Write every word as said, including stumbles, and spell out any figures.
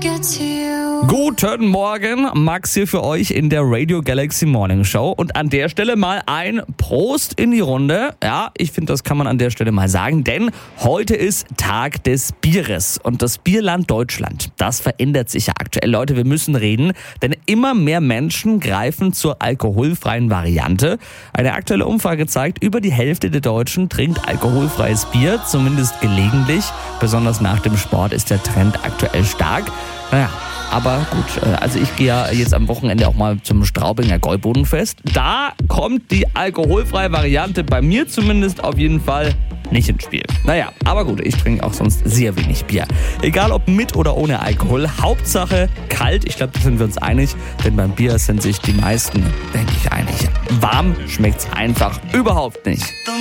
Guten Morgen, Max hier für euch in der Radio Galaxy Morning Show. Und an der Stelle mal ein Prost in die Runde. Ja, ich finde, das kann man an der Stelle mal sagen, denn heute ist Tag des Bieres. Und das Bierland Deutschland, das verändert sich ja aktuell. Leute, wir müssen reden, denn immer mehr Menschen greifen zur alkoholfreien Variante. Eine aktuelle Umfrage zeigt, über die Hälfte der Deutschen trinkt alkoholfreies Bier, zumindest gelegentlich. Besonders nach dem Sport ist der Trend aktuell stark. Naja, aber gut, also ich gehe ja jetzt am Wochenende auch mal zum Straubinger Gäubodenfest. Da kommt die alkoholfreie Variante bei mir zumindest auf jeden Fall nicht ins Spiel. Naja, aber gut, ich trinke auch sonst sehr wenig Bier. Egal ob mit oder ohne Alkohol, Hauptsache kalt. Ich glaube, da sind wir uns einig, denn beim Bier sind sich die meisten, denke ich, einig. Warm schmeckt's einfach überhaupt nicht.